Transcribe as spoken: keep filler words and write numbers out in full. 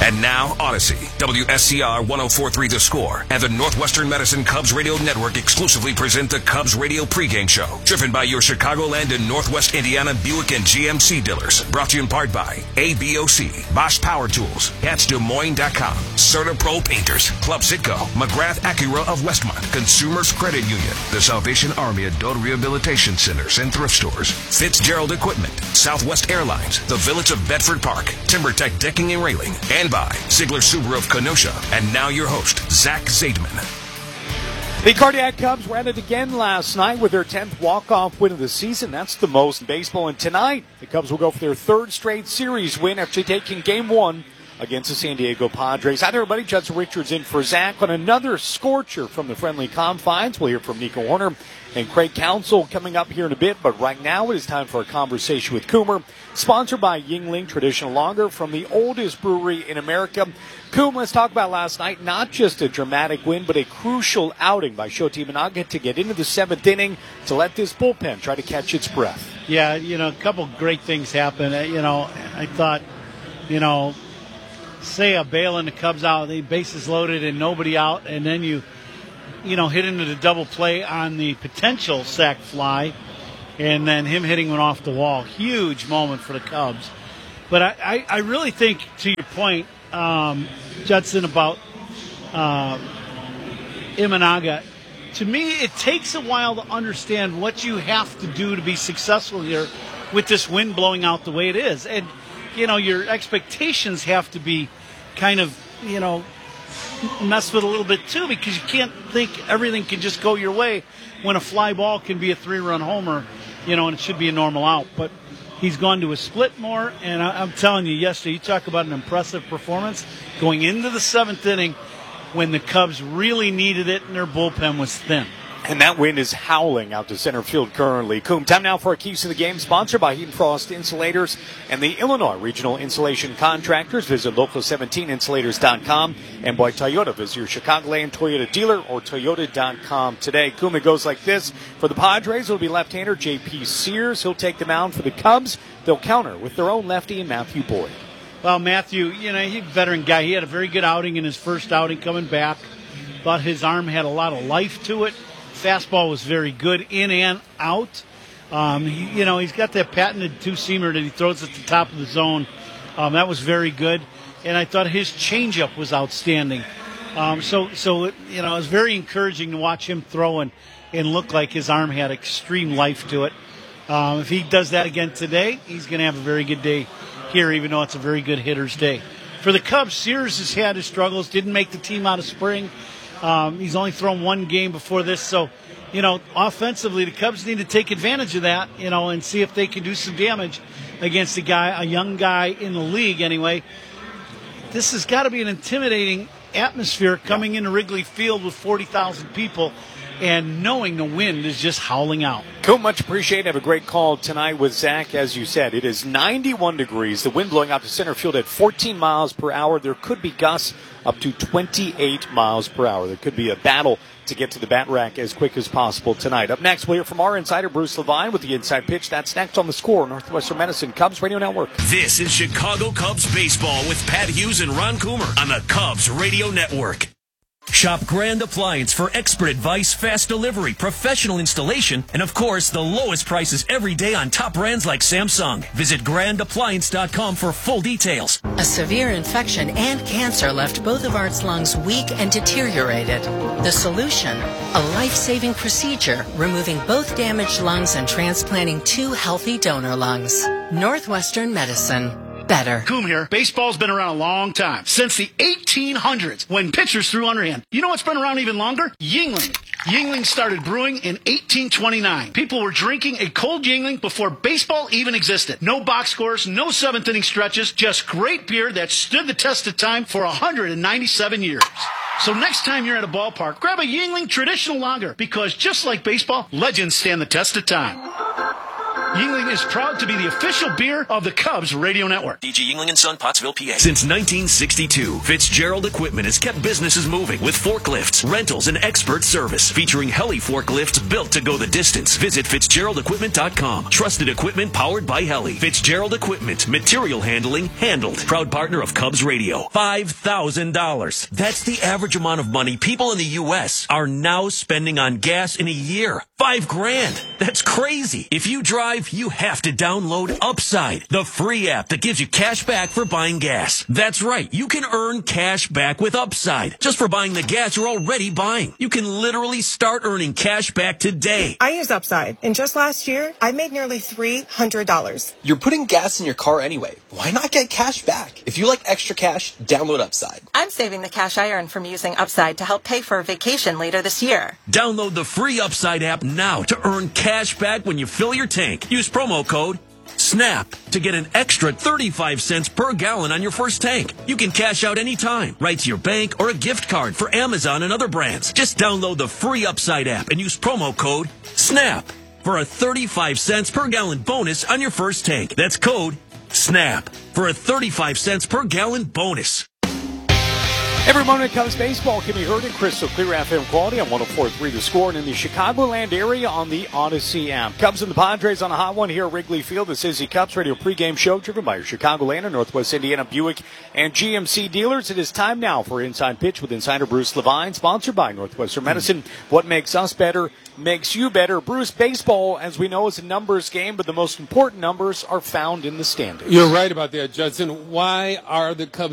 And now, Odyssey, W S C R one oh four point three The Score, and the Northwestern Medicine Cubs Radio Network exclusively present the Cubs Radio pregame show, driven by your Chicagoland and Northwest Indiana Buick and G M C dealers. Brought to you in part by A B O C, Bosch Power Tools, Cats Des Moines dot com, Certa Pro Painters, Club Sitco, McGrath Acura of Westmont, Consumers Credit Union, the Salvation Army Adult Rehabilitation Centers and Thrift Stores, Fitzgerald Equipment, Southwest Airlines, the Village of Bedford Park, TimberTech Decking and Railing, and by Ziegler Subaru of Kenosha. And now your host, Zach Zaidman. The Cardiac Cubs ran it again last night with their tenth walk-off win of the season. That's the most in baseball. And tonight, the Cubs will go for their third straight series win after taking game one against the San Diego Padres. Hi, everybody. Judson Richards in for Zach on another scorcher from the friendly confines. We'll hear from Nico Horner and Craig Counsell coming up here in a bit. But right now, it is time for a conversation with Coomer, sponsored by Yuengling Traditional Lager from the oldest brewery in America. Coom, let's talk about last night. Not just a dramatic win, but a crucial outing by Shota Imanaga to get into the seventh inning to let this bullpen try to catch its breath. Yeah, you know, a couple great things happened. You know, I thought, you know, say a bail and the Cubs out, the bases loaded and nobody out, and then you, you know, hit into the double play on the potential sac fly, and then him hitting one off the wall. Huge moment for the Cubs. But I, I, I really think, to your point, um, Judson, about uh, Imanaga, to me it takes a while to understand what you have to do to be successful here with this wind blowing out the way it is. And, you know, your expectations have to be kind of, you know, messed with a little bit too, because you can't think everything can just go your way when a fly ball can be a three-run homer, you know, and it should be a normal out. But he's gone to a split more, and I, I'm telling you, yesterday, you talk about an impressive performance going into the seventh inning when the Cubs really needed it and their bullpen was thin. And that wind is howling out to center field currently. Coom, time now for our keys to the game, sponsored by Heat and Frost Insulators and the Illinois Regional Insulation Contractors. Visit local seventeen insulators dot com. And by Toyota, visit your Chicagoland Toyota dealer or toyota dot com today. Coom, it goes like this. For the Padres, it'll be left-hander J P Sears. He'll take the mound. For the Cubs, they'll counter with their own lefty and Matthew Boyd. Well, Matthew, you know, he's a veteran guy. He had a very good outing in his first outing coming back. Thought his arm had a lot of life to it. Fastball was very good in and out. Um, he, you know, he's got that patented two-seamer that he throws at the top of the zone. Um, that was very good. And I thought his changeup was outstanding. Um, so, so it, you know, it was very encouraging to watch him throw and, and look like his arm had extreme life to it. Um, if he does that again today, he's going to have a very good day here, even though it's a very good hitter's day. For the Cubs, Sears has had his struggles, didn't make the team out of spring. Um, he's only thrown one game before this, so, you know, offensively, the Cubs need to take advantage of that, you know, and see if they can do some damage against a guy, a young guy in the league anyway. This has got to be an intimidating atmosphere coming into Wrigley Field with forty thousand people and knowing the wind is just howling out. Cool, much appreciated. Have a great call tonight with Zach. As you said, it is ninety-one degrees. The wind blowing out to center field at fourteen miles per hour. There could be gusts up to twenty-eight miles per hour. There could be a battle to get to the bat rack as quick as possible tonight. Up next, we'll hear from our insider, Bruce Levine, with the inside pitch. That's next on The Score, Northwestern Medicine Cubs Radio Network. This is Chicago Cubs baseball with Pat Hughes and Ron Coomer on the Cubs Radio Network. Shop Grand Appliance for expert advice, fast delivery, professional installation, and of course, the lowest prices every day on top brands like Samsung. Visit grand appliance dot com for full details. A severe infection and cancer left both of Art's lungs weak and deteriorated. The solution? A life-saving procedure, removing both damaged lungs and transplanting two healthy donor lungs. Northwestern Medicine. Better. Coom here. Baseball's been around a long time. Since the eighteen hundreds, when pitchers threw underhand. You know what's been around even longer? Yuengling. Yuengling started brewing in eighteen twenty-nine. People were drinking a cold Yuengling before baseball even existed. No box scores, no seventh inning stretches, just great beer that stood the test of time for one hundred ninety-seven years. So next time you're at a ballpark, grab a Yuengling Traditional Lager, because just like baseball, legends stand the test of time. Yuengling is proud to be the official beer of the Cubs Radio Network. D G Yuengling and Son, Pottsville, P A. Since nineteen sixty-two, Fitzgerald Equipment has kept businesses moving with forklifts, rentals, and expert service. Featuring heli forklifts built to go the distance. Visit Fitzgerald Equipment dot com. Trusted equipment powered by Heli. Fitzgerald Equipment. Material handling handled. Proud partner of Cubs Radio. five thousand dollars. That's the average amount of money people in the U S are now spending on gas in a year. Five grand. That's crazy. If you drive, you have to download Upside, the free app that gives you cash back for buying gas. That's right. You can earn cash back with Upside just for buying the gas you're already buying. You can literally start earning cash back today. I use Upside, and just last year, I made nearly three hundred dollars. You're putting gas in your car anyway. Why not get cash back? If you like extra cash, download Upside. I'm saving the cash I earn from using Upside to help pay for a vacation later this year. Download the free Upside app now to earn cash back when you fill your tank. Use promo code SNAP to get an extra thirty-five cents per gallon on your first tank. You can cash out anytime, right to your bank or a gift card for Amazon and other brands. Just download the free Upside app and use promo code SNAP for a thirty-five cents per gallon bonus on your first tank. That's code SNAP for a thirty-five cents per gallon bonus. Every moment Cubs baseball can be heard in crystal clear F M quality on one oh four point three The Score and in the Chicagoland area on the Odyssey app. Cubs and the Padres on a hot one here at Wrigley Field. This is the Cubs Radio pregame show driven by your Chicagoland and Northwest Indiana Buick and G M C dealers. It is time now for Inside Pitch with insider Bruce Levine, sponsored by Northwestern Medicine. What makes us better makes you better. Bruce, baseball, as we know, is a numbers game, but the most important numbers are found in the standings. You're right about that, Judson. Why are the Cubs